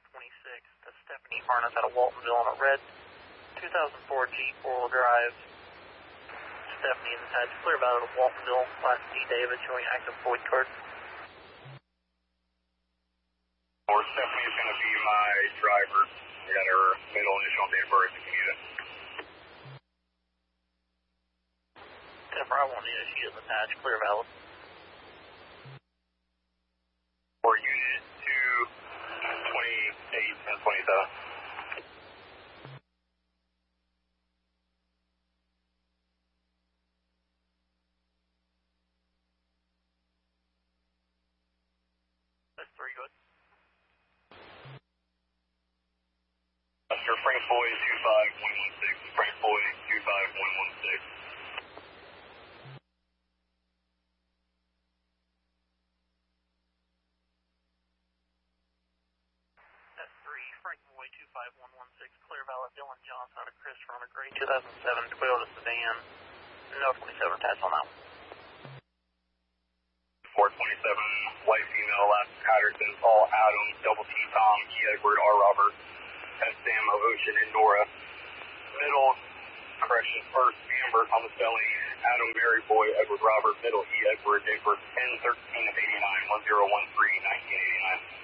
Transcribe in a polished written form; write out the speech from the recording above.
426 to Stephanie Harness out of Waltonville on a red 2004 Jeep 4-wheel drive. Stephanie in the patch, clear about out of Waltonville, Class D David, showing active void card. Or Stephanie is going to be my driver. I got her middle initial date of birth if you need it. 10 Bravo, I need a sheet in the patch, clear valid. For unit 2, 28, and 27. That's 3 good. Mr. Frank Boyd 25116. Frank Boyd 25116. That's 3, Frank Boyd 25116, clear valid. Dylan Johnson out of Christopher on a gray 2007 Toyota sedan. No 27 attached on that one. 427, white female, last Patterson, Paul Adam, double T Tom, E Edward, R Robert, S Sam of Ocean, Endora. Middle, correction, first, Amber, Thomas Belly, Adam, Mary Boy, Edward Robert, middle, E Edward, date birth 10/13/89, 1013/1989.